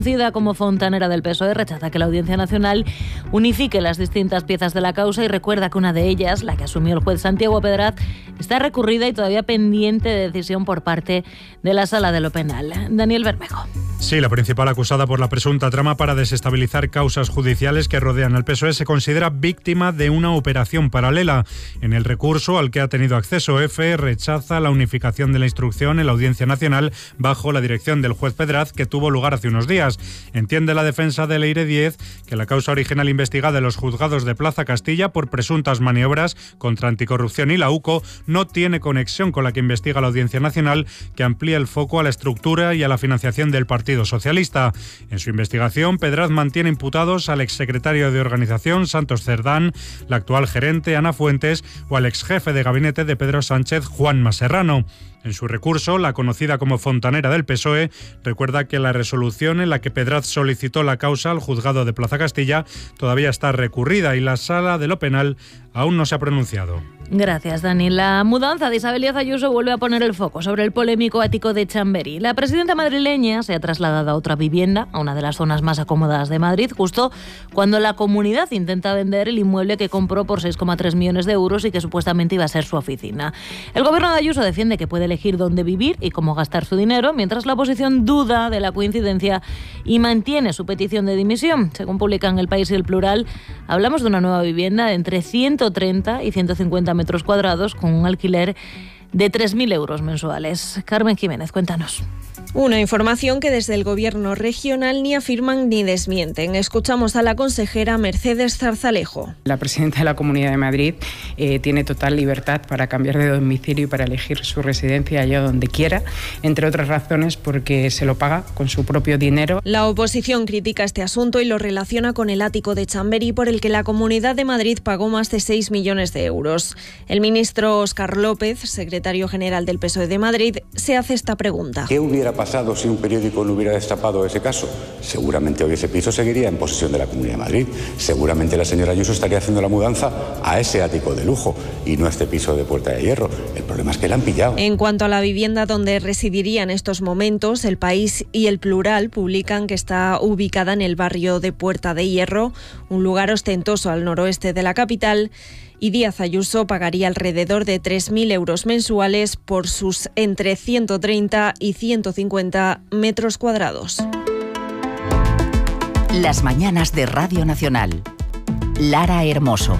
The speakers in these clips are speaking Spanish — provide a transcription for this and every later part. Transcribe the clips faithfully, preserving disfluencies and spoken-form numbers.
Conocida como fontanera del P S O E, rechaza que la Audiencia Nacional unifique las distintas piezas de la causa y recuerda que una de ellas, la que asumió el juez Santiago Pedraz, está recurrida y todavía pendiente de decisión por parte de la Sala de lo Penal. Daniel Bermejo. Sí, la principal acusada por la presunta trama para desestabilizar causas judiciales que rodean al P S O E se considera víctima de una operación paralela. En el recurso al que ha tenido acceso F, rechaza la unificación de la instrucción en la Audiencia Nacional bajo la dirección del juez Pedraz, que tuvo lugar hace unos días. Entiende la defensa de Leire Díez que la causa original investigada en los juzgados de Plaza Castilla por presuntas maniobras contra anticorrupción y la U C O no tiene conexión con la que investiga la Audiencia Nacional, que amplía el foco a la estructura y a la financiación del Partido Socialista. En su investigación, Pedraz mantiene imputados al exsecretario de Organización, Santos Cerdán, la actual gerente, Ana Fuentes, o al exjefe de gabinete de Pedro Sánchez, Juanma Serrano. En su recurso, la conocida como fontanera del P S O E recuerda que la resolución en la que Pedraz solicitó la causa al juzgado de Plaza Castilla todavía está recurrida y la Sala de lo Penal aún no se ha pronunciado. Gracias, Dani. La mudanza de Isabel Díaz Ayuso vuelve a poner el foco sobre el polémico ático de Chamberí. La presidenta madrileña se ha trasladado a otra vivienda, a una de las zonas más acomodadas de Madrid, justo cuando la comunidad intenta vender el inmueble que compró por seis coma tres millones de euros y que supuestamente iba a ser su oficina. El gobierno de Ayuso defiende que puede elegir dónde vivir y cómo gastar su dinero, mientras la oposición duda de la coincidencia y mantiene su petición de dimisión. Según publican El País y El Plural, hablamos de una nueva vivienda de entre ciento treinta y ciento cincuenta metros cuadrados con un alquiler de tres mil euros mensuales. Carmen Jiménez, cuéntanos. Una información que desde el Gobierno regional ni afirman ni desmienten. Escuchamos a la consejera Mercedes Zarzalejo. La presidenta de la Comunidad de Madrid eh, tiene total libertad para cambiar de domicilio y para elegir su residencia allá donde quiera, entre otras razones porque se lo paga con su propio dinero. La oposición critica este asunto y lo relaciona con el ático de Chamberí, por el que la Comunidad de Madrid pagó más de seis millones de euros. El ministro Óscar López, secretario general del P S O E de Madrid, se hace esta pregunta. ¿Qué hubiera pasado si un periódico no hubiera destapado ese caso? Seguramente hoy ese piso seguiría en posesión de la Comunidad de Madrid. Seguramente la señora Ayuso estaría haciendo la mudanza a ese ático de lujo y no a este piso de Puerta de Hierro. El problema es que la han pillado. En cuanto a la vivienda donde residiría en estos momentos, El País y El Plural publican que está ubicada en el barrio de Puerta de Hierro, un lugar ostentoso al noroeste de la capital, y Díaz Ayuso pagaría alrededor de tres mil euros mensuales por sus entre ciento treinta y ciento cincuenta metros cuadrados. Las mañanas de Radio Nacional. Lara Hermoso.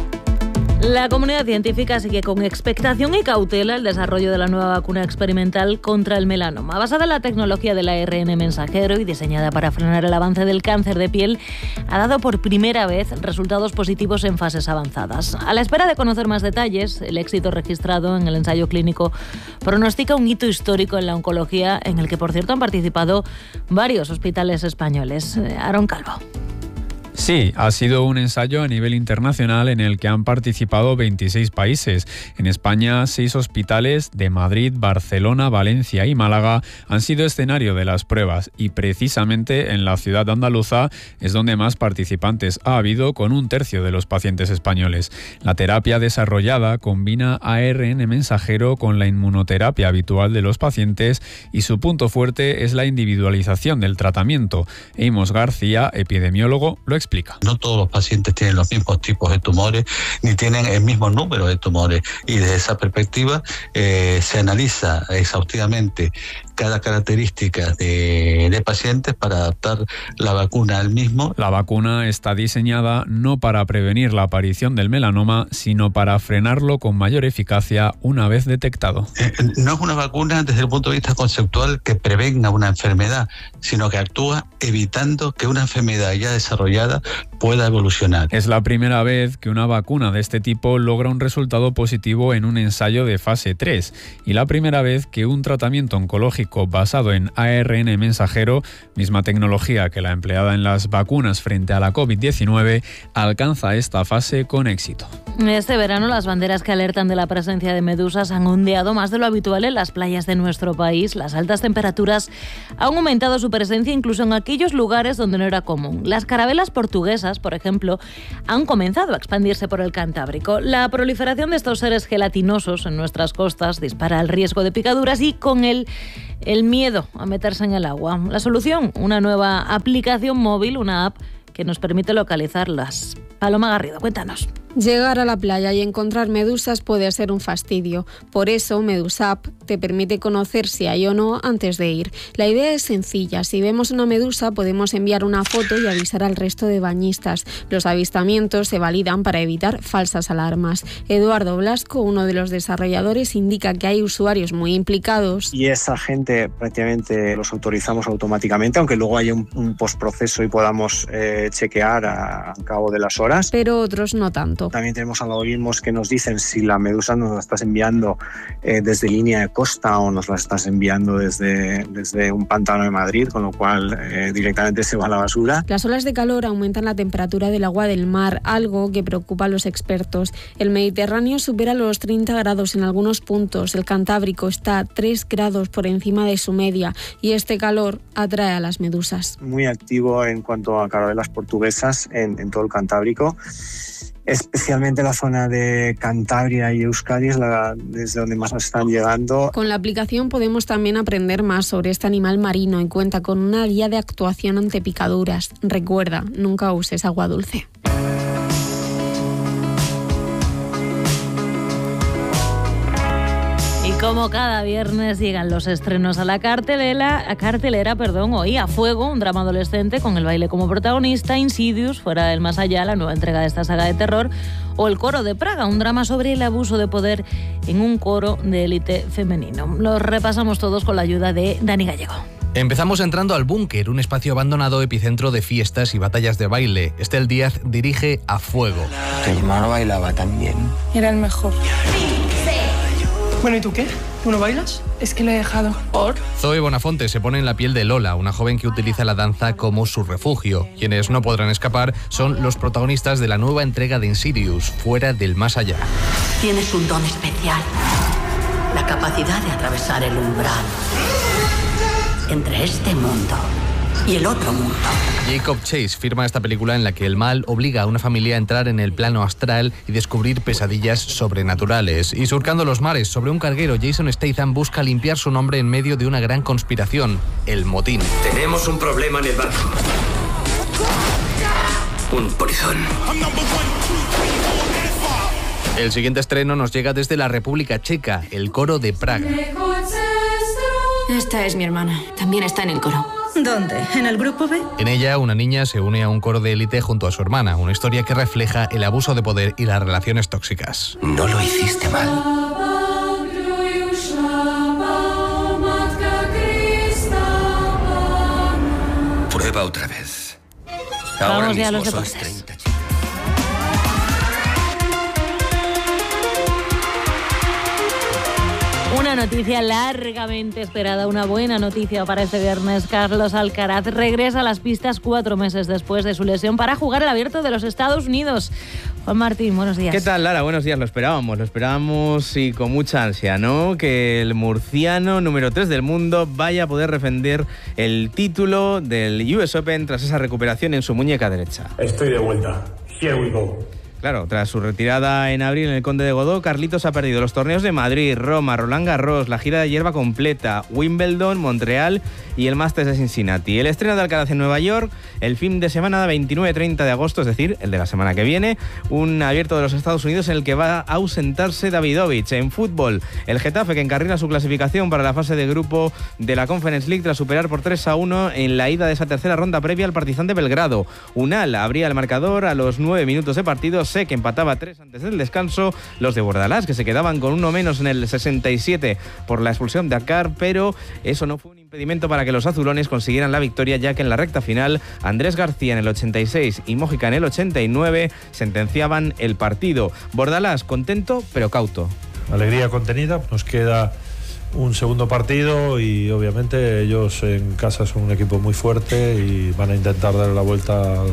La comunidad científica sigue con expectación y cautela el desarrollo de la nueva vacuna experimental contra el melanoma. Basada en la tecnología del A R N mensajero y diseñada para frenar el avance del cáncer de piel, ha dado por primera vez resultados positivos en fases avanzadas. A la espera de conocer más detalles, el éxito registrado en el ensayo clínico pronostica un hito histórico en la oncología, en el que, por cierto, han participado varios hospitales españoles. Aaron Calvo. Sí, ha sido un ensayo a nivel internacional en el que han participado veintiséis países. En España, seis hospitales de Madrid, Barcelona, Valencia y Málaga han sido escenario de las pruebas y precisamente en la ciudad andaluza es donde más participantes ha habido, con un tercio de los pacientes españoles. La terapia desarrollada combina A R N mensajero con la inmunoterapia habitual de los pacientes y su punto fuerte es la individualización del tratamiento. Amos García, epidemiólogo, lo explica. No todos los pacientes tienen los mismos tipos de tumores ni tienen el mismo número de tumores, y desde esa perspectiva eh, se analiza exhaustivamente cada característica de, de pacientes para adaptar la vacuna al mismo. La vacuna está diseñada no para prevenir la aparición del melanoma, sino para frenarlo con mayor eficacia una vez detectado. Eh, no es una vacuna desde el punto de vista conceptual que prevenga una enfermedad, sino que actúa evitando que una enfermedad ya desarrollada pueda evolucionar. Es la primera vez que una vacuna de este tipo logra un resultado positivo en un ensayo de fase tres y la primera vez que un tratamiento oncológico basado en A R N mensajero, misma tecnología que la empleada en las vacunas frente a la covid diecinueve, alcanza esta fase con éxito. Este verano las banderas que alertan de la presencia de medusas han ondeado más de lo habitual en las playas de nuestro país. Las altas temperaturas han aumentado su presencia incluso en aquellos lugares donde no era común. Las carabelas por portuguesas, por ejemplo, han comenzado a expandirse por el Cantábrico. La proliferación de estos seres gelatinosos en nuestras costas dispara el riesgo de picaduras y con él el miedo a meterse en el agua. La solución, una nueva aplicación móvil, una app que nos permite localizarlas. Paloma Garrido, cuéntanos. Llegar a la playa y encontrar medusas puede ser un fastidio. Por eso, Medusap te permite conocer si hay o no antes de ir. La idea es sencilla. Si vemos una medusa, podemos enviar una foto y avisar al resto de bañistas. Los avistamientos se validan para evitar falsas alarmas. Eduardo Blasco, uno de los desarrolladores, indica que hay usuarios muy implicados. Y esa gente prácticamente los autorizamos automáticamente, aunque luego haya un, un postproceso y podamos eh, chequear a, a cabo de las horas. Pero otros no tanto. También tenemos algoritmos que nos dicen si la medusa nos la estás enviando eh, desde línea de costa o nos la estás enviando desde, desde un pantano de Madrid, con lo cual eh, directamente se va a la basura. Las olas de calor aumentan la temperatura del agua del mar, algo que preocupa a los expertos. El Mediterráneo supera los treinta grados en algunos puntos, el Cantábrico está a tres grados por encima de su media y este calor atrae a las medusas. Muy activo en cuanto a carabelas portuguesas en, en todo el Cantábrico. Especialmente la zona de Cantabria y Euskadi es la, desde donde más nos están llegando. Con la aplicación podemos también aprender más sobre este animal marino y cuenta con una guía de actuación ante picaduras. Recuerda, nunca uses agua dulce. Como cada viernes llegan los estrenos a la cartelera, a cartelera, perdón, hoy A Fuego, un drama adolescente con el baile como protagonista, Insidious, Fuera del Más Allá, la nueva entrega de esta saga de terror, o El Coro de Praga, un drama sobre el abuso de poder en un coro de élite femenino. Los repasamos todos con la ayuda de Dani Gallego. Empezamos entrando al Búnker, un espacio abandonado epicentro de fiestas y batallas de baile. Estel Díaz dirige A Fuego. Tu hermano bailaba también. Era el mejor. Bueno, ¿y tú qué? ¿Tú no bailas? Es que lo he dejado. ¿Por? Zoe Bonafonte se pone en la piel de Lola, una joven que utiliza la danza como su refugio. Quienes no podrán escapar son los protagonistas de la nueva entrega de Insidious, Fuera del Más Allá. Tienes un don especial, la capacidad de atravesar el umbral entre este mundo y el otro mundo. Jacob Chase firma esta película en la que el mal obliga a una familia a entrar en el plano astral y descubrir pesadillas sobrenaturales. Y surcando los mares, sobre un carguero, Jason Statham busca limpiar su nombre en medio de una gran conspiración, el motín. Tenemos un problema en el barco. Un polizón. El siguiente estreno nos llega desde la República Checa, El Coro de Praga. Esta es mi hermana, también está en el coro. ¿Dónde? ¿En el grupo B? En ella, una niña se une a un coro de élite junto a su hermana, una historia que refleja el abuso de poder y las relaciones tóxicas. No lo hiciste mal. Prueba otra vez. Ahora Vamos ya a mismo los sois deportes. treinta. Una noticia largamente esperada, una buena noticia para este viernes. Carlos Alcaraz regresa a las pistas cuatro meses después de su lesión para jugar el Abierto de los Estados Unidos. Juan Martín, buenos días. ¿Qué tal, Lara? Buenos días. Lo esperábamos, lo esperábamos y con mucha ansia, ¿no? Que el murciano número tres del mundo vaya a poder defender el título del U S Open tras esa recuperación en su muñeca derecha. Estoy de vuelta. Here we go. Claro, tras su retirada en abril en el Conde de Godó, Carlitos ha perdido los torneos de Madrid, Roma, Roland Garros, la gira de hierba completa, Wimbledon, Montreal y el Masters de Cincinnati. El estreno de Alcaraz en Nueva York, el fin de semana veintinueve treinta de agosto, es decir, el de la semana que viene, un Abierto de los Estados Unidos en el que va a ausentarse Davidovich. En fútbol, el Getafe, que encarrila su clasificación para la fase de grupo de la Conference League tras superar por tres a uno en la ida de esa tercera ronda previa al Partizan de Belgrado. Unal abría el marcador a los nueve minutos de partido, que empataba tres antes del descanso, los de Bordalás, que se quedaban con uno menos en el sesenta y siete por la expulsión de Akar, pero eso no fue un impedimento para que los azulones consiguieran la victoria, ya que en la recta final Andrés García en el ochenta y seis y Mójica en el ochenta y nueve sentenciaban el partido. Bordalás contento pero cauto. Alegría contenida, nos queda un segundo partido y obviamente ellos en casa son un equipo muy fuerte y van a intentar dar la vuelta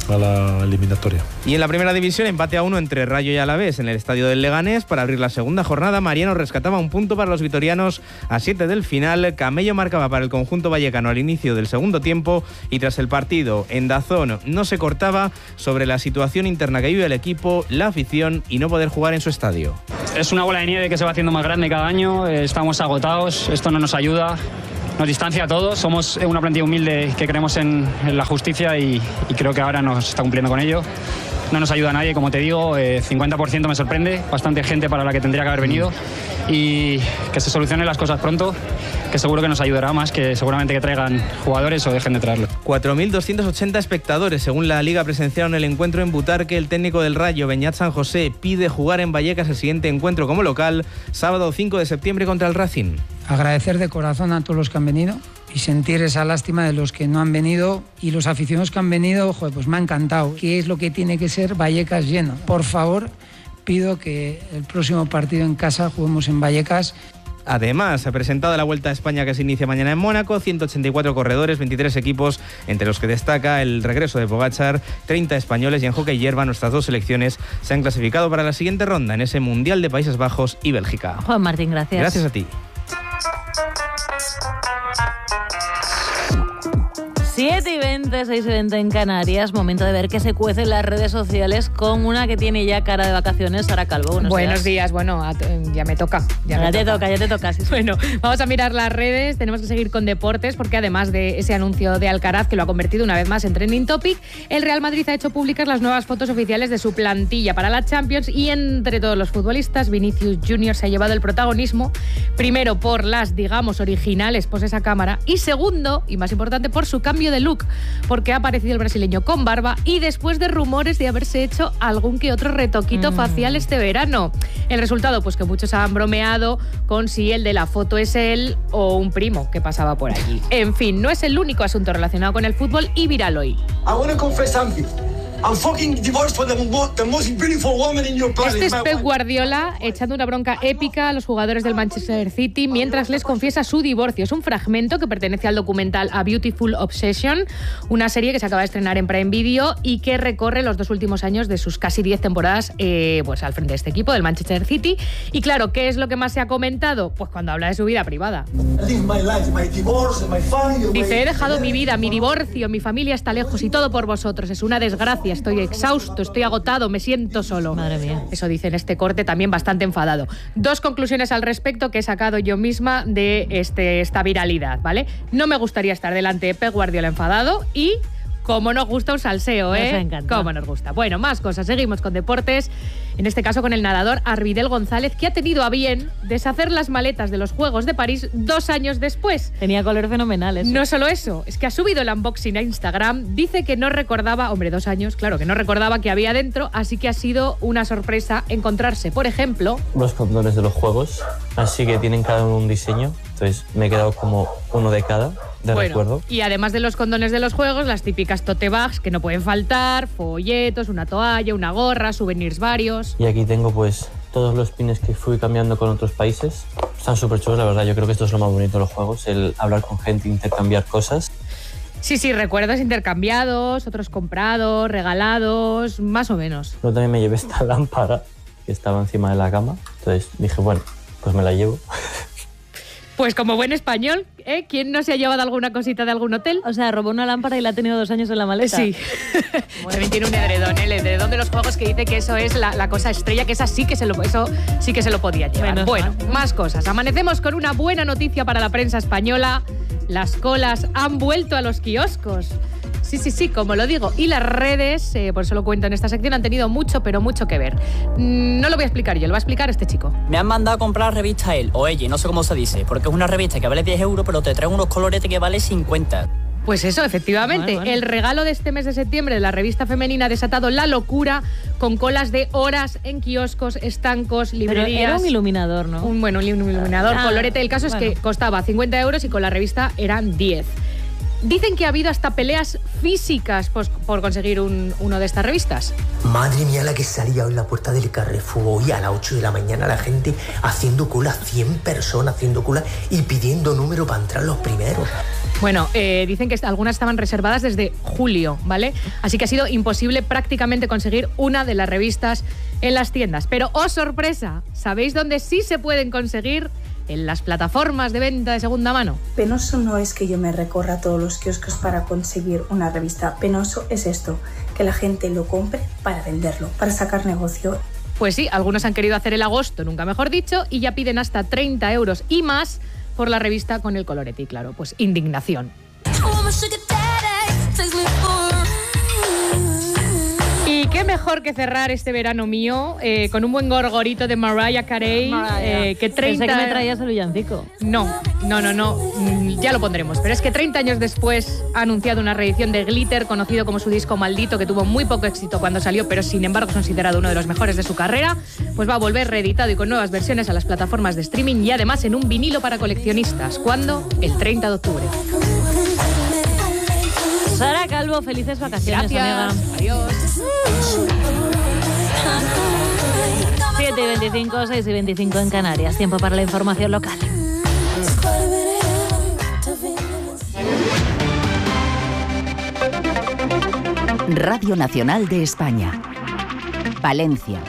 a la eliminatoria. Y en la primera división, empate a uno entre Rayo y Alavés en el estadio del Leganés. Para abrir la segunda jornada, Mariano rescataba un punto para los vitorianos a siete del final. Camello marcaba para el conjunto vallecano al inicio del segundo tiempo y tras el partido en Dazón no se cortaba sobre la situación interna que vive el equipo, la afición y no poder jugar en su estadio. Es una bola de nieve que se va haciendo más grande cada año, estamos agotados, esto no nos ayuda. Nos distancia a todos, somos una plantilla humilde que creemos en, en la justicia y, y creo que ahora nos está cumpliendo con ello. No nos ayuda a nadie, como te digo, eh, cincuenta por ciento me sorprende, bastante gente para la que tendría que haber venido y que se solucionen las cosas pronto, que seguro que nos ayudará más, que seguramente que traigan jugadores o dejen de traerlo. cuatro mil doscientos ochenta espectadores, según la Liga, presenciaron el encuentro en Butarque. El técnico del Rayo, Beñat San José, pide jugar en Vallecas el siguiente encuentro como local, sábado cinco de septiembre contra el Racing. Agradecer de corazón a todos los que han venido y sentir esa lástima de los que no han venido, y los aficionados que han venido, joder, pues me ha encantado. ¿Qué es lo que tiene que ser Vallecas lleno? Por favor, pido que el próximo partido en casa juguemos en Vallecas. Además, ha presentado la Vuelta a España que se inicia mañana en Mónaco, ciento ochenta y cuatro corredores, veintitrés equipos, entre los que destaca el regreso de Pogačar, treinta españoles, y en hockey hierba nuestras dos selecciones se han clasificado para la siguiente ronda en ese Mundial de Países Bajos y Bélgica. Juan Martín, gracias. Gracias a ti. siete y veinte, seis y veinte en Canarias. Momento de ver qué se cuece en las redes sociales con una que tiene ya cara de vacaciones, Sara Calvo. Buenos, Buenos días. días. Bueno, ya me toca. Ya, ya me te toca. toca, ya te toca. Sí, sí. Bueno, vamos a mirar las redes. Tenemos que seguir con deportes porque además de ese anuncio de Alcaraz, que lo ha convertido una vez más en trending topic, el Real Madrid ha hecho públicas las nuevas fotos oficiales de su plantilla para la Champions y entre todos los futbolistas, Vinicius Junior se ha llevado el protagonismo, primero por las, digamos, originales poses a cámara y segundo, y más importante, por su cambio de look, porque ha aparecido el brasileño con barba y después de rumores de haberse hecho algún que otro retoquito mm. facial este verano. El resultado, pues que muchos han bromeado con si el de la foto es él o un primo que pasaba por allí. En fin, no es el único asunto relacionado con el fútbol y viral hoy. I want to confess something. I'm fucking divorced for the, mo- the most beautiful woman in your planet. Este es Pep Guardiola echando una bronca épica a los jugadores del Manchester City mientras les confiesa su divorcio. Es un fragmento que pertenece al documental A Beautiful Obsession, una serie que se acaba de estrenar en Prime Video y que recorre los dos últimos años de sus casi diez temporadas eh, pues al frente de este equipo, del Manchester City. Y claro, ¿qué es lo que más se ha comentado? Pues cuando habla de su vida privada. Dice, he dejado mi vida, mi divorcio, mi familia está lejos y todo por vosotros. Es una desgracia. Estoy exhausto, estoy agotado, me siento solo. Madre mía. Eso dice en este corte, también bastante enfadado. Dos conclusiones al respecto que he sacado yo misma de este, esta viralidad, ¿vale? No me gustaría estar delante de Pep Guardiola enfadado y... Como nos gusta un salseo, ¿eh? Nos encanta. Como nos gusta. Bueno, más cosas. Seguimos con deportes. En este caso con el nadador Arvidel González, que ha tenido a bien deshacer las maletas de los Juegos de París dos años después. Tenía color fenomenal eso. No solo eso, es que ha subido el unboxing a Instagram. Dice que no recordaba, hombre, dos años, claro, que no recordaba que había dentro, así que ha sido una sorpresa encontrarse, por ejemplo... Los condones de los Juegos, así que tienen cada uno un diseño. Entonces me he quedado como uno de cada, de bueno, recuerdo. Y además de los condones de los Juegos, las típicas tote bags que no pueden faltar, folletos, una toalla, una gorra, souvenirs varios. Y aquí tengo pues todos los pines que fui cambiando con otros países. Están súper chulos, la verdad. Yo creo que esto es lo más bonito de los Juegos, el hablar con gente, intercambiar cosas. Sí, sí, recuerdos intercambiados, otros comprados, regalados, más o menos. Yo también me llevé esta lámpara que estaba encima de la cama. Entonces dije, bueno, pues me la llevo. Pues como buen español, ¿eh? ¿Quién no se ha llevado alguna cosita de algún hotel? O sea, robó una lámpara y la ha tenido dos años en la maleta. Sí. También tiene un edredón, ¿eh? El edredón de los Juegos que dice que eso es la, la cosa estrella, que esa sí que se lo, eso sí que se lo podía llevar. Menos bueno, mal. Más cosas. Amanecemos con una buena noticia para la prensa española. Las colas han vuelto a los kioscos. Sí, sí, sí, como lo digo. Y las redes, eh, por eso lo cuento en esta sección, han tenido mucho, pero mucho que ver. No lo voy a explicar yo, lo va a explicar este chico. Me han mandado a comprar revista él, o ella, no sé cómo se dice, porque es una revista que vale diez euros, pero te trae unos coloretes que vale cincuenta. Pues eso, efectivamente. Bueno, bueno. El regalo de este mes de septiembre de la revista femenina ha desatado la locura con colas de horas en kioscos, estancos, librerías. Pero era un iluminador, ¿no? Un, bueno, un iluminador, ah, colorete. El caso bueno. es que costaba cincuenta euros y con la revista eran diez. Dicen que ha habido hasta peleas físicas pues, por conseguir un, uno de estas revistas. Madre mía, la que salía hoy en la puerta del Carrefour hoy a las ocho de la mañana, la gente haciendo cola, cien personas haciendo cola y pidiendo número para entrar los primeros. Bueno, eh, dicen que algunas estaban reservadas desde julio, ¿vale? Así que ha sido imposible prácticamente conseguir una de las revistas en las tiendas. Pero, ¡oh sorpresa! ¿Sabéis dónde sí se pueden conseguir? En las plataformas de venta de segunda mano. Penoso no es que yo me recorra a todos los kioscos para conseguir una revista. Penoso es esto, que la gente lo compre para venderlo, para sacar negocio. Pues sí, algunos han querido hacer el agosto, nunca mejor dicho, y ya piden hasta treinta euros y más por la revista con el colorete. Y claro, pues indignación. Y qué mejor que cerrar este verano mío eh, con un buen gorgorito de Mariah Carey. Mariah. Eh, que treinta... Pensé que me traías el villancico. No, no, no, no. Mm, ya lo pondremos. Pero es que treinta años después ha anunciado una reedición de Glitter, conocido como su disco Maldito, que tuvo muy poco éxito cuando salió, pero sin embargo es considerado uno de los mejores de su carrera. Pues va a volver reeditado y con nuevas versiones a las plataformas de streaming y además en un vinilo para coleccionistas. ¿Cuándo? El treinta de octubre. Sara Calvo, felices vacaciones, Gracias. amiga. Adiós. siete y veinticinco, seis y veinticinco en Canarias. Tiempo para la información local. Radio Nacional de España. Valencia.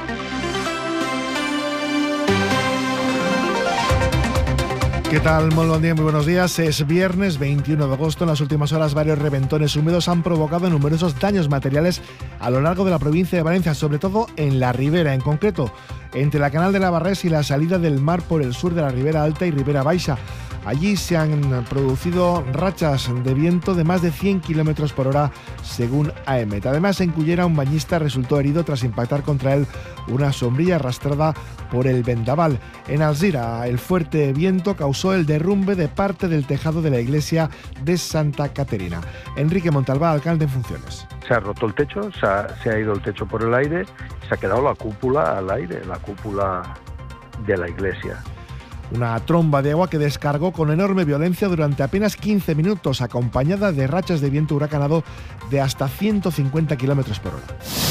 ¿Qué tal? Muy buen día, muy buenos días. Es viernes veintiuno de agosto. En las últimas horas, varios reventones húmedos han provocado numerosos daños materiales a lo largo de la provincia de Valencia, sobre todo en la Ribera, en concreto entre la Canal de Navarrés y la salida del mar por el sur de la Ribera Alta y Ribera Baixa. Allí se han producido rachas de viento de más de cien kilómetros por hora, según A E M E T. Además, en Cullera, un bañista resultó herido tras impactar contra él una sombrilla arrastrada por el vendaval. En Alzira, el fuerte viento causó el derrumbe de parte del tejado de la iglesia de Santa Caterina. Enrique Montalbán, alcalde en funciones. Se ha roto el techo, se ha, se ha ido el techo por el aire, se ha quedado la cúpula al aire, la cúpula de la iglesia. Una tromba de agua que descargó con enorme violencia durante apenas quince minutos, acompañada de rachas de viento huracanado de hasta ciento cincuenta kilómetros por hora.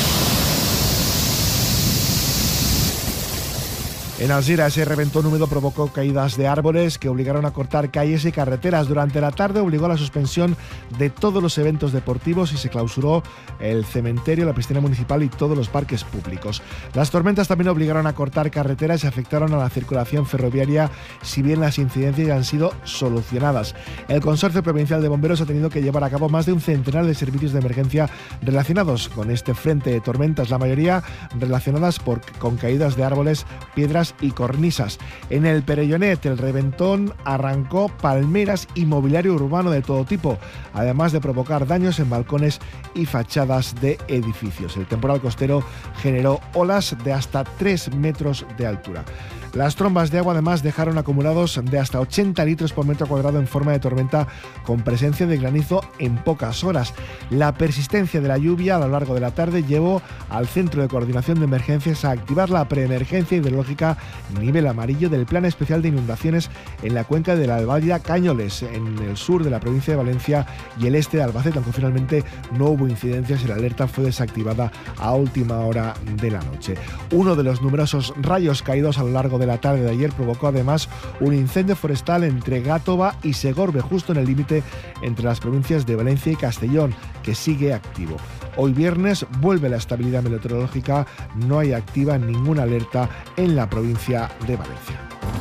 En Alzira, ese reventón húmedo provocó caídas de árboles que obligaron a cortar calles y carreteras. Durante la tarde obligó a la suspensión de todos los eventos deportivos y se clausuró el cementerio, la piscina municipal y todos los parques públicos. Las tormentas también obligaron a cortar carreteras y afectaron a la circulación ferroviaria, si bien las incidencias han sido solucionadas. El Consorcio Provincial de Bomberos ha tenido que llevar a cabo más de un centenar de servicios de emergencia relacionados con este frente de tormentas, la mayoría relacionadas por, con caídas de árboles, piedras y cornisas. En el Perellonet, el reventón arrancó palmeras y mobiliario urbano de todo tipo, además de provocar daños en balcones y fachadas de edificios. El temporal costero generó olas de hasta tres metros de altura. Las trombas de agua además dejaron acumulados de hasta ochenta litros por metro cuadrado en forma de tormenta, con presencia de granizo en pocas horas. La persistencia de la lluvia a lo largo de la tarde llevó al Centro de Coordinación de Emergencias a activar la preemergencia hidrológica nivel amarillo del Plan Especial de Inundaciones en la cuenca de la Albaida Cañoles, en el sur de la provincia de Valencia y el este de Albacete, aunque finalmente no hubo incidencias y la alerta fue desactivada a última hora de la noche. Uno de los numerosos rayos caídos a lo largo de la tarde de ayer provocó además un incendio forestal entre Gátova y Segorbe, justo en el límite entre las provincias de Valencia y Castellón, que sigue activo. Hoy viernes vuelve la estabilidad meteorológica, no hay activa ninguna alerta en la provincia de Valencia.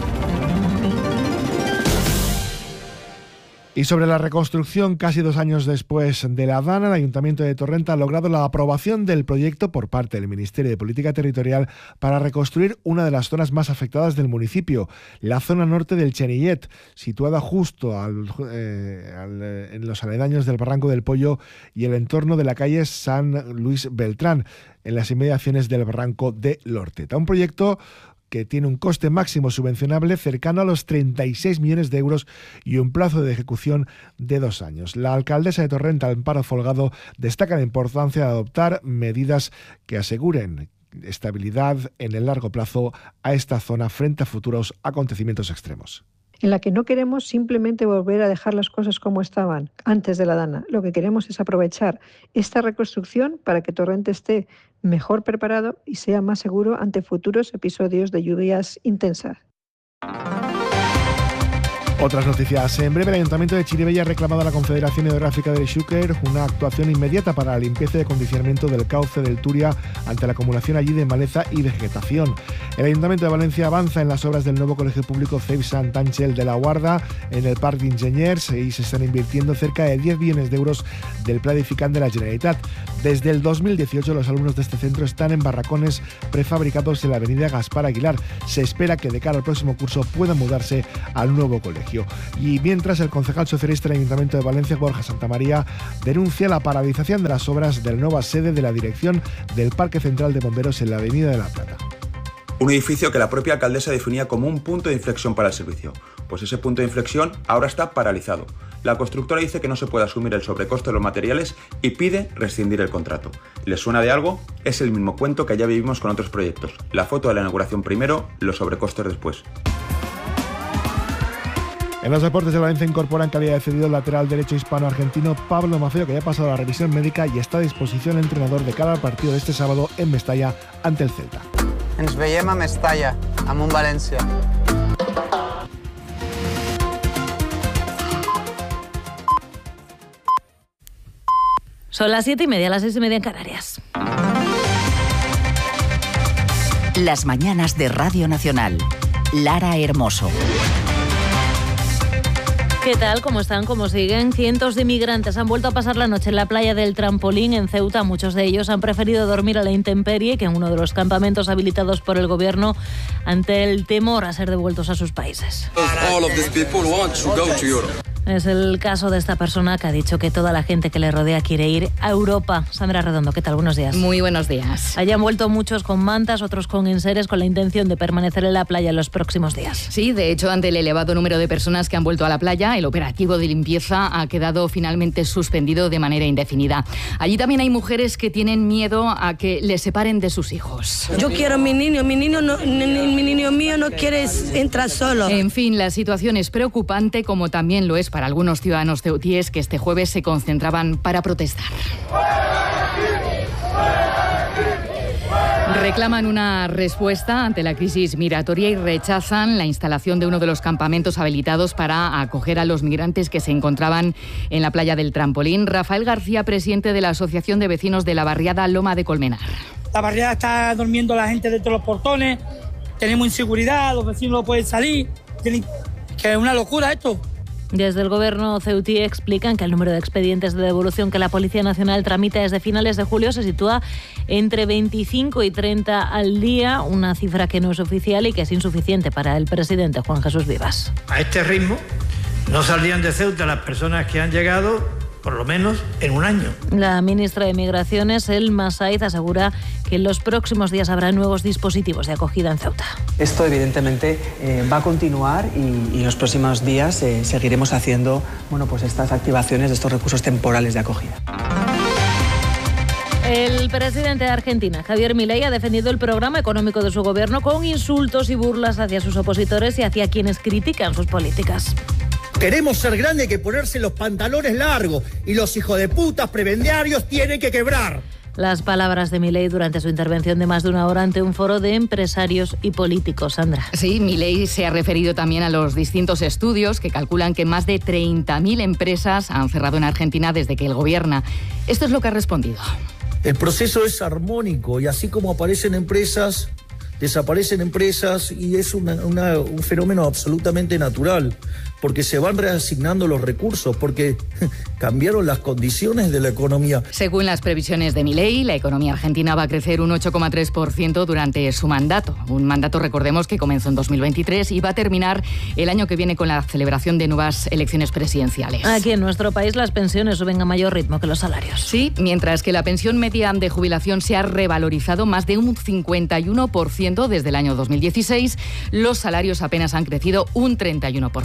Y sobre la reconstrucción, casi dos años después de la Dana, el Ayuntamiento de Torrent ha logrado la aprobación del proyecto por parte del Ministerio de Política Territorial para reconstruir una de las zonas más afectadas del municipio, la zona norte del Chenillet, situada justo al, eh, al, en los aledaños del Barranco del Pollo y el entorno de la calle San Luis Beltrán, en las inmediaciones del Barranco de Lorteta. Un proyecto que tiene un coste máximo subvencionable cercano a los treinta y seis millones de euros y un plazo de ejecución de dos años. La alcaldesa de Torrent, Amparo Folgado, destaca la importancia de adoptar medidas que aseguren estabilidad en el largo plazo a esta zona frente a futuros acontecimientos extremos. en la que no queremos simplemente volver a dejar las cosas como estaban antes de la Dana. Lo que queremos es aprovechar esta reconstrucción para que Torrente esté mejor preparado y sea más seguro ante futuros episodios de lluvias intensas. Otras noticias. En breve, el Ayuntamiento de Chirivella ha reclamado a la Confederación Hidrográfica del Xúquer una actuación inmediata para la limpieza y acondicionamiento del cauce del Turia ante la acumulación allí de maleza y vegetación. El Ayuntamiento de Valencia avanza en las obras del nuevo colegio público C E I P Sant Ángel de la Guarda en el Parc d'Enginyers y se están invirtiendo cerca de diez millones de euros del Pla Edificant de la Generalitat. Desde el dos mil dieciocho, los alumnos de este centro están en barracones prefabricados en la avenida Gaspar Aguilar. Se espera que de cara al próximo curso puedan mudarse al nuevo colegio. Y mientras, el concejal socialista del Ayuntamiento de Valencia, Borja Santamaría, denuncia la paralización de las obras de la nueva sede de la dirección del Parque Central de Bomberos en la Avenida de la Plata. Un edificio que la propia alcaldesa definía como un punto de inflexión para el servicio. Pues ese punto de inflexión ahora está paralizado. La constructora dice que no se puede asumir el sobrecoste de los materiales y pide rescindir el contrato. ¿Les suena de algo? Es el mismo cuento que ya vivimos con otros proyectos. La foto de la inauguración primero, los sobrecostes después. En los deportes de Valencia incorporan calidad de cedido el lateral derecho hispano-argentino Pablo Maceo, que ya ha pasado la revisión médica y está a disposición el entrenador de cara al partido de este sábado en Mestalla ante el Celta. Ens veiem a Mestalla, amb un València. Son las siete y media, las seis y media en Canarias. Las mañanas de Radio Nacional. Lara Hermoso. ¿Qué tal? ¿Cómo están? ¿Cómo siguen? Cientos de inmigrantes han vuelto a pasar la noche en la playa del Trampolín en Ceuta. Muchos de ellos han preferido dormir a la intemperie que en uno de los campamentos habilitados por el gobierno ante el temor a ser devueltos a sus países. Es el caso de esta persona que ha dicho que toda la gente que le rodea quiere ir a Europa. Sandra Redondo, ¿qué tal? Buenos días. Muy buenos días. Allá han vuelto muchos con mantas, otros con enseres, con la intención de permanecer en la playa en los próximos días. Sí, de hecho, ante el elevado número de personas que han vuelto a la playa, el operativo de limpieza ha quedado finalmente suspendido de manera indefinida. Allí también hay mujeres que tienen miedo a que les separen de sus hijos. Yo quiero a mi niño, mi niño, no, mi niño mío no quiere entrar solo. En fin, la situación es preocupante, como también lo es para algunos ciudadanos ceutíes que este jueves se concentraban para protestar. Reclaman una respuesta ante la crisis migratoria y rechazan la instalación de uno de los campamentos habilitados para acoger a los migrantes que se encontraban en la playa del Trampolín. Rafael García, presidente de la Asociación de Vecinos de la barriada Loma de Colmenar. La barriada está durmiendo la gente dentro de los portones, tenemos inseguridad, los vecinos no pueden salir, que es una locura esto. Desde el gobierno ceutí explican que el número de expedientes de devolución que la Policía Nacional tramita desde finales de julio se sitúa entre veinticinco y treinta al día, una cifra que no es oficial y que es insuficiente para el presidente Juan Jesús Vivas. A este ritmo no saldrían de Ceuta las personas que han llegado por lo menos en un año. La ministra de Migraciones, Elma Saiz, asegura que en los próximos días habrá nuevos dispositivos de acogida en Ceuta. Esto evidentemente eh, va a continuar y, y en los próximos días eh, seguiremos haciendo bueno, pues estas activaciones de estos recursos temporales de acogida. El presidente de Argentina, Javier Milei, ha defendido el programa económico de su gobierno con insultos y burlas hacia sus opositores y hacia quienes critican sus políticas. Queremos ser grandes, hay que ponerse los pantalones largos y los hijos de putas prebendiarios tienen que quebrar. Las palabras de Milei durante su intervención de más de una hora ante un foro de empresarios y políticos. Sandra. Sí, Milei se ha referido también a los distintos estudios que calculan que más de treinta mil empresas han cerrado en Argentina desde que él gobierna. Esto es lo que ha respondido. El proceso es armónico y así como aparecen empresas, desaparecen empresas y es una, una, un fenómeno absolutamente natural. Porque se van reasignando los recursos, porque cambiaron las condiciones de la economía. Según las previsiones de Milei, la economía argentina va a crecer un ocho coma tres por ciento durante su mandato. Un mandato, recordemos, que comenzó en dos mil veintitrés y va a terminar el año que viene con la celebración de nuevas elecciones presidenciales. Aquí en nuestro país las pensiones suben a mayor ritmo que los salarios. Sí, mientras que la pensión media de jubilación se ha revalorizado más de un cincuenta y uno por ciento desde el año dos mil dieciséis, los salarios apenas han crecido un treinta y uno por ciento.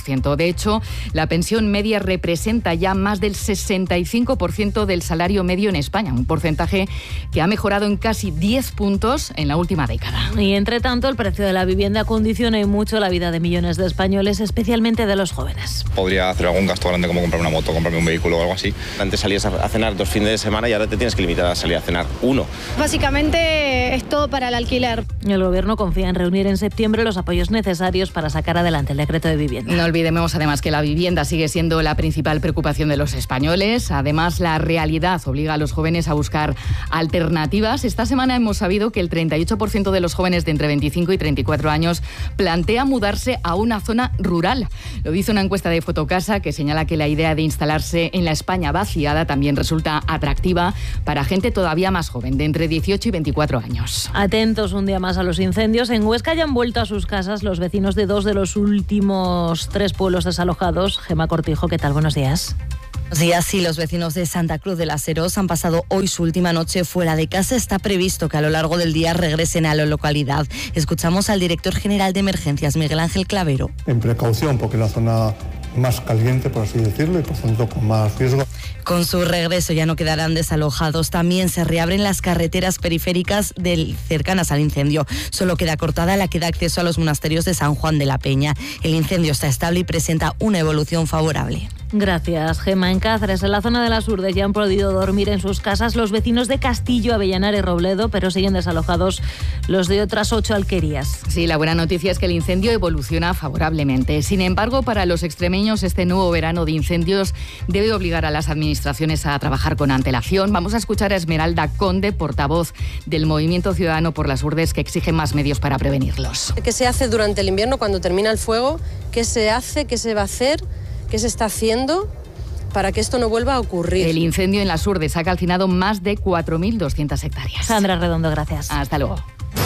De hecho, la pensión media representa ya más del sesenta y cinco por ciento del salario medio en España, un porcentaje que ha mejorado en casi diez puntos en la última década. Y entre tanto, el precio de la vivienda condiciona y mucho la vida de millones de españoles, especialmente de los jóvenes. Podría hacer algún gasto grande como comprar una moto, comprarme un vehículo o algo así. Antes salías a cenar dos fines de semana y ahora te tienes que limitar a salir a cenar uno. Básicamente es todo para el alquiler. El gobierno confía en reunir en septiembre los apoyos necesarios para sacar adelante el decreto de vivienda. No olvidemos además que la vivienda sigue siendo la principal preocupación de los españoles. Además, la realidad obliga a los jóvenes a buscar alternativas. Esta semana hemos sabido que el treinta y ocho por ciento de los jóvenes de entre veinticinco y treinta y cuatro años plantea mudarse a una zona rural. Lo dice una encuesta de Fotocasa que señala que la idea de instalarse en la España vaciada también resulta atractiva para gente todavía más joven, de entre dieciocho y veinticuatro años. Atentos un día más a los incendios. En Huesca ya han vuelto a sus casas los vecinos de dos de los últimos tres pueblos desalojados. Gemma Cortijo, ¿qué tal? Buenos días. Buenos días. Sí, los vecinos de Santa Cruz de las Heros han pasado hoy su última noche fuera de casa. Está previsto que a lo largo del día regresen a la localidad. Escuchamos al director general de Emergencias, Miguel Ángel Clavero. En precaución, porque la zona más caliente, por así decirlo, y por tanto con más riesgo. Con su regreso ya no quedarán desalojados. También se reabren las carreteras periféricas del, cercanas al incendio. Solo queda cortada la que da acceso a los monasterios de San Juan de la Peña. El incendio está estable y presenta una evolución favorable. Gracias, Gemma. En Cáceres, en la zona de las Urdes, ya han podido dormir en sus casas los vecinos de Castillo, Avellanar y Robledo, pero siguen desalojados los de otras ocho alquerías. Sí, la buena noticia es que el incendio evoluciona favorablemente. Sin embargo, para los extremeños, este nuevo verano de incendios debe obligar a las administraciones a trabajar con antelación. Vamos a escuchar a Esmeralda Conde, portavoz del Movimiento Ciudadano por las Urdes, que exige más medios para prevenirlos. ¿Qué se hace durante el invierno cuando termina el fuego? ¿Qué se hace? ¿Qué se va a hacer? ¿Qué se está haciendo para que esto no vuelva a ocurrir? El incendio en las Urdes ha calcinado más de cuatro mil doscientas hectáreas. Sandra Redondo, gracias. Hasta luego.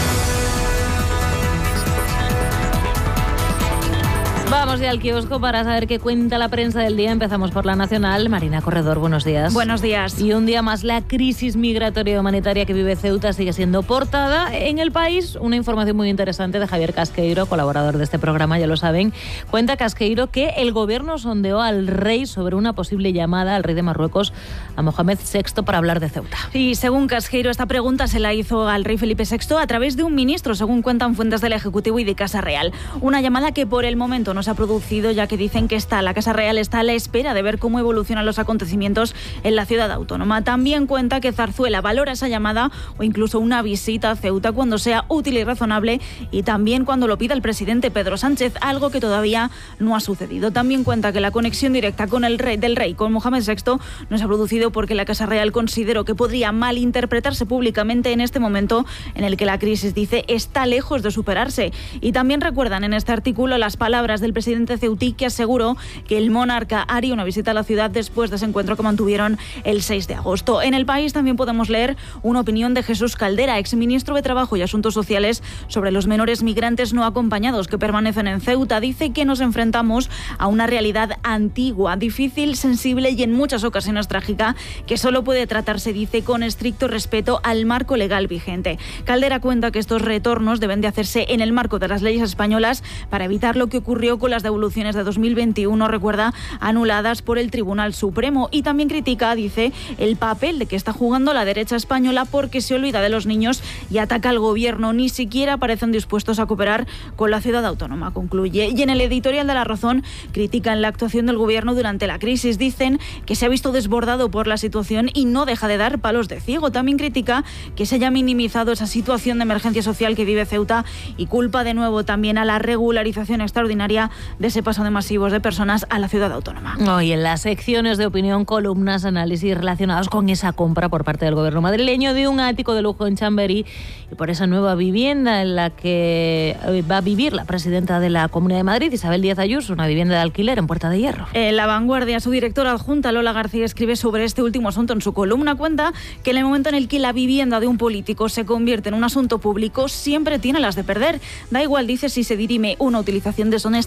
Vamos ya al kiosco para saber qué cuenta la prensa del día. Empezamos por La Nacional. Marina Corredor, buenos días. Buenos días. Y un día más, la crisis migratoria humanitaria que vive Ceuta sigue siendo portada en El País. Una información muy interesante de Javier Casqueiro, colaborador de este programa, ya lo saben. Cuenta Casqueiro que el gobierno sondeó al rey sobre una posible llamada al rey de Marruecos, a Mohamed sexto, para hablar de Ceuta. Y según Casqueiro, esta pregunta se la hizo al rey Felipe sexto a través de un ministro, según cuentan fuentes del Ejecutivo y de Casa Real. Una llamada que por el momento no se ha producido, ya que dicen que está, la Casa Real está a la espera de ver cómo evolucionan los acontecimientos en la ciudad autónoma. También cuenta que Zarzuela valora esa llamada o incluso una visita a Ceuta cuando sea útil y razonable, y también cuando lo pida el presidente Pedro Sánchez, algo que todavía no ha sucedido. También cuenta que la conexión directa con el rey, del rey con Mohamed sexto no se ha producido porque la Casa Real consideró que podría malinterpretarse públicamente en este momento en el que la crisis, dice, está lejos de superarse. Y también recuerdan en este artículo las palabras del presidente ceutí, que aseguró que el monarca haría una visita a la ciudad después de ese encuentro que mantuvieron el seis de agosto. En El País también podemos leer una opinión de Jesús Caldera, exministro de Trabajo y Asuntos Sociales, sobre los menores migrantes no acompañados que permanecen en Ceuta. Dice que nos enfrentamos a una realidad antigua, difícil, sensible y en muchas ocasiones trágica, que solo puede tratarse, dice, con estricto respeto al marco legal vigente. Caldera cuenta que estos retornos deben de hacerse en el marco de las leyes españolas para evitar lo que ocurrió con las devoluciones de dos mil veintiuno, recuerda, anuladas por el Tribunal Supremo. Y también critica, dice, el papel de que está jugando la derecha española, porque se olvida de los niños y ataca al gobierno. Ni siquiera parecen dispuestos a cooperar con la ciudad autónoma, concluye. Y en el editorial de La Razón critican la actuación del gobierno durante la crisis. Dicen que se ha visto desbordado por la situación y no deja de dar palos de ciego. También critica que se haya minimizado esa situación de emergencia social que vive Ceuta y culpa de nuevo también a la regularización extraordinaria de ese paso de masivos de personas a la ciudad autónoma. Hoy en las secciones de opinión, columnas, análisis relacionados con esa compra por parte del gobierno madrileño de un ático de lujo en Chamberí y por esa nueva vivienda en la que va a vivir la presidenta de la Comunidad de Madrid, Isabel Díaz Ayuso, una vivienda de alquiler en Puerta de Hierro. En La Vanguardia, su directora adjunta, Lola García, escribe sobre este último asunto en su columna. Cuenta que en el momento en el que la vivienda de un político se convierte en un asunto público, siempre tiene las de perder. Da igual, dice, si se dirime una utilización deshonesta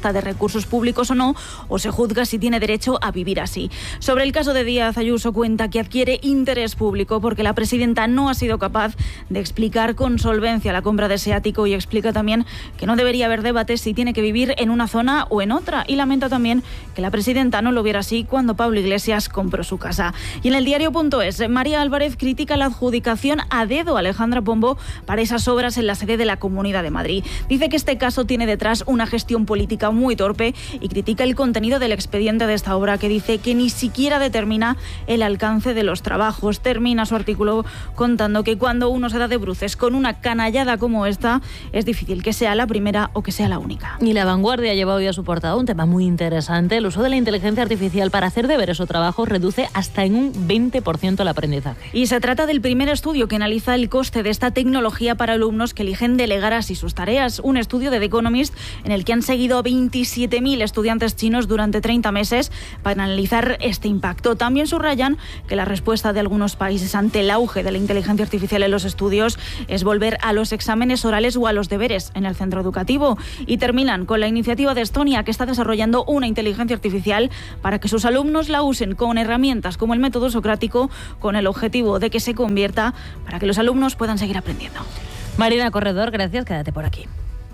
goza de recursos públicos o no, o se juzga si tiene derecho a vivir así. Sobre el caso de Díaz, Ayuso cuenta que adquiere interés público porque la presidenta no ha sido capaz de explicar con solvencia la compra de ese ático y explica también que no debería haber debate si tiene que vivir en una zona o en otra, y lamenta también que la presidenta no lo viera así cuando Pablo Iglesias compró su casa. Y en el diario.es, María Álvarez critica la adjudicación a dedo a Alejandra Pombo para esas obras en la sede de la Comunidad de Madrid. Dice que este caso tiene detrás una gestión política muy torpe y critica el contenido del expediente de esta obra, que dice que ni siquiera determina el alcance de los trabajos. Termina su artículo contando que cuando uno se da de bruces con una canallada como esta, es difícil que sea la primera o que sea la única. Y La Vanguardia lleva hoy a su portada un tema muy interesante. El uso de la inteligencia artificial para hacer deberes o trabajos reduce hasta en un veinte por ciento el aprendizaje. Y se trata del primer estudio que analiza el coste de esta tecnología para alumnos que eligen delegar así sus tareas. Un estudio de The Economist en el que han seguido a veintisiete mil estudiantes chinos durante treinta meses para analizar este impacto. También subrayan que la respuesta de algunos países ante el auge de la inteligencia artificial en los estudios es volver a los exámenes orales o a los deberes en el centro educativo. Y terminan con la iniciativa de Estonia, que está desarrollando una inteligencia artificial para que sus alumnos la usen con herramientas como el método socrático, con el objetivo de que se convierta para que los alumnos puedan seguir aprendiendo. Marina Corredor, gracias, quédate por aquí.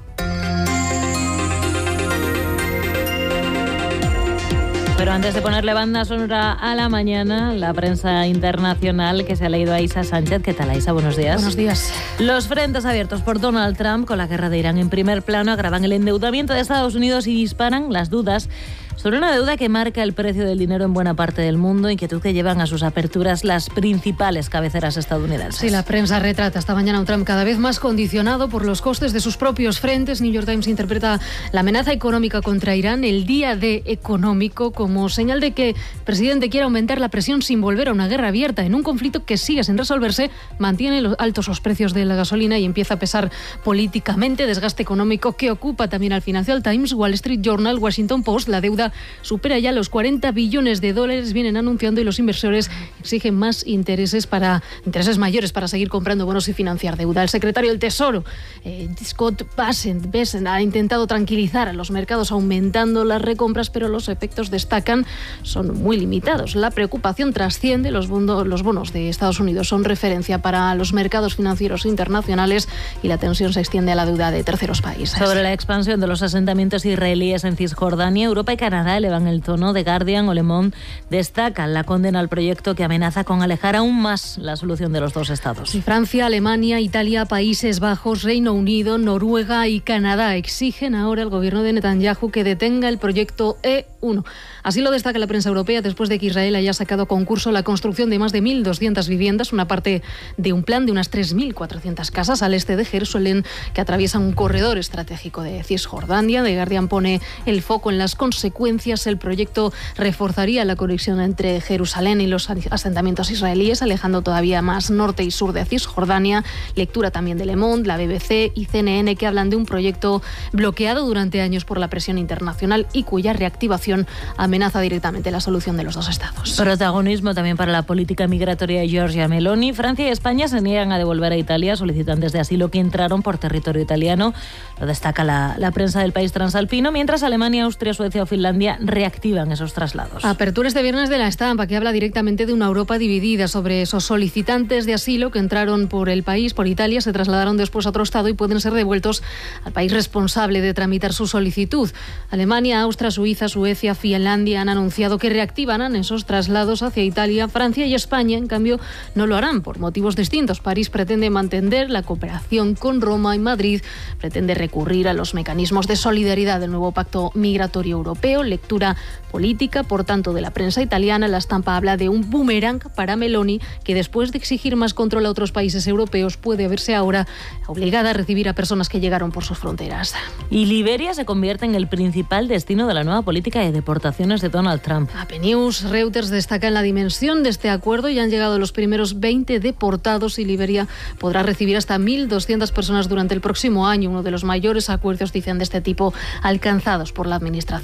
Pero antes de ponerle banda sonora a la mañana, la prensa internacional que se ha leído a Isa Sánchez. ¿Qué tal, Isa? Buenos días. Buenos días. Los frentes abiertos por Donald Trump con la guerra de Irán en primer plano agravan el endeudamiento de Estados Unidos y disparan las dudas sobre una deuda que marca el precio del dinero en buena parte del mundo, inquietud que llevan a sus aperturas las principales cabeceras estadounidenses. Sí, la prensa retrata esta mañana a un Trump cada vez más condicionado por los costes de sus propios frentes. New York Times interpreta la amenaza económica contra Irán, el día D económico, como señal de que el presidente quiere aumentar la presión sin volver a una guerra abierta en un conflicto que sigue sin resolverse, mantiene los altos los precios de la gasolina y empieza a pesar políticamente, desgaste económico que ocupa también al Financial Times, Wall Street Journal, Washington Post. La deuda supera ya los cuarenta billones de dólares, vienen anunciando, y los inversores exigen más intereses para intereses mayores para seguir comprando bonos y financiar deuda. El secretario del Tesoro, eh, Scott Bessent, ha intentado tranquilizar a los mercados aumentando las recompras, pero los efectos, destacan, son muy limitados. La preocupación trasciende. Los, bondo, los bonos de Estados Unidos son referencia para los mercados financieros internacionales y la tensión se extiende a la deuda de terceros países. Sobre la expansión de los asentamientos israelíes en Cisjordania, Europa y Canadá elevan el tono. The Guardian o Le Monde destacan la condena al proyecto que amenaza con alejar aún más la solución de los dos estados. Sí, Francia, Alemania, Italia, Países Bajos, Reino Unido, Noruega y Canadá exigen ahora al gobierno de Netanyahu que detenga el proyecto E uno. Así lo destaca la prensa europea después de que Israel haya sacado a concurso la construcción de más de mil doscientas viviendas, una parte de un plan de unas tres mil cuatrocientas casas al este de Jerusalén que atraviesan un corredor estratégico de Cisjordania. The Guardian pone el foco en las consecuencias. El proyecto reforzaría la conexión entre Jerusalén y los asentamientos israelíes, alejando todavía más norte y sur de Cisjordania. Lectura también de Le Monde, la B B C y C N N, que hablan de un proyecto bloqueado durante años por la presión internacional y cuya reactivación amenaza directamente la solución de los dos estados. Protagonismo también para la política migratoria de Giorgia Meloni. Francia y España se niegan a devolver a Italia solicitantes de asilo que entraron por territorio italiano. Lo destaca la, la prensa del país transalpino, mientras Alemania, Austria, Suecia o Finlandia reactivan esos traslados. Apertura este viernes de La Estampa, que habla directamente de una Europa dividida sobre esos solicitantes de asilo que entraron por el país, por Italia, se trasladaron después a otro estado y pueden ser devueltos al país responsable de tramitar su solicitud. Alemania, Austria, Suiza, Suecia, Finlandia han anunciado que reactivarán esos traslados hacia Italia. Francia y España, en cambio, no lo harán por motivos distintos. París pretende mantener la cooperación con Roma y Madrid pretende recurrir a los mecanismos de solidaridad del nuevo pacto migratorio europeo. Lectura política, por tanto, de la prensa italiana. La Estampa habla de un boomerang para Meloni, que después de exigir más control a otros países europeos puede verse ahora obligada a recibir a personas que llegaron por sus fronteras. Y Liberia se convierte en el principal destino de la nueva política de deportaciones de Donald Trump. A P News, Reuters destacan la dimensión de este acuerdo y han llegado los primeros veinte deportados y Liberia podrá recibir hasta mil doscientas personas durante el próximo año, uno de los mayores acuerdos, dicen, de este tipo alcanzados por la administración Trump.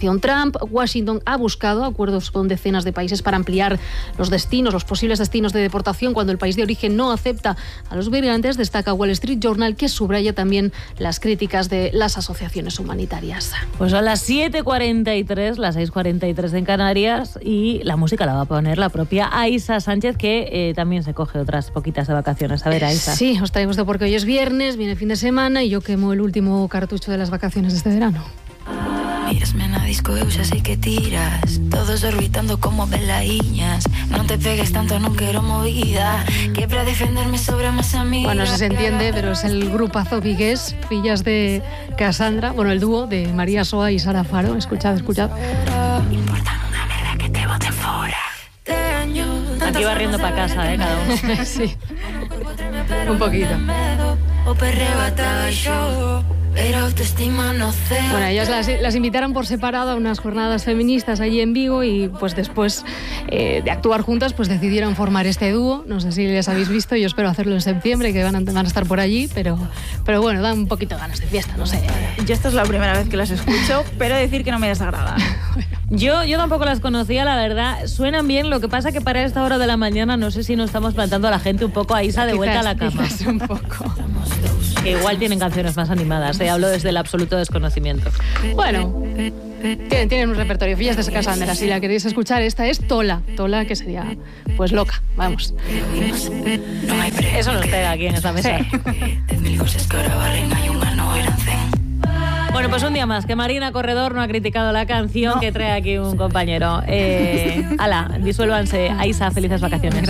Trump. Washington ha buscado acuerdos con decenas de países para ampliar los destinos, los posibles destinos de deportación cuando el país de origen no acepta a los migrantes. Destaca Wall Street Journal, que subraya también las críticas de las asociaciones humanitarias. Pues son las siete cuarenta y tres, las seis cuarenta y tres en Canarias, y la música la va a poner la propia Aisa Sánchez, que eh, también se coge otras poquitas de vacaciones. A ver, Aisa. Sí, os traigo esto porque hoy es viernes, viene el fin de semana y yo quemo el último cartucho de las vacaciones de este verano. Mírasme en la disco de usas y que tiras, todos orbitando como velaiñas. No te pegues tanto, no quiero movida, que para defenderme sobra más amiga. Bueno, no sé si se entiende, pero es el grupazo vigués, fillas de Cassandra, bueno, el dúo de María Soa y Sara Faro. Escuchad, escuchad. Importa una merda que te boten fuera. Aquí va riendo para casa, ¿eh? Cada uno. Sí, un poquito. O perreo hasta el show. Pero autoestima no sé. Bueno, ellas las, las invitaron por separado a unas jornadas feministas allí en Vigo y pues después eh, de actuar juntas pues decidieron formar este dúo. No sé si les habéis visto, yo espero hacerlo en septiembre, que van a, van a estar por allí, pero, pero bueno, dan un poquito de ganas de fiesta, no sé. Yo esta es la primera vez que las escucho, pero decir que no me desagrada. Yo, yo tampoco las conocía, la verdad. Suenan bien, lo que pasa que para esta hora de la mañana no sé si no estamos plantando a la gente un poco a Isa de quizás, vuelta a la cama. Un poco. Que igual tienen canciones más animadas, ¿eh? Hablo desde el absoluto desconocimiento. Bueno, tienen, tienen un repertorio, fillas de Cassandra. Si la queréis escuchar, esta es Tola. Tola, que sería, pues, loca. Vamos. Eso nos pega aquí en esta mesa. Sí. Bueno, pues un día más, que Marina Corredor no ha criticado la canción no. que trae aquí un compañero. Eh, ala, disuélvanse. Aisa, felices vacaciones.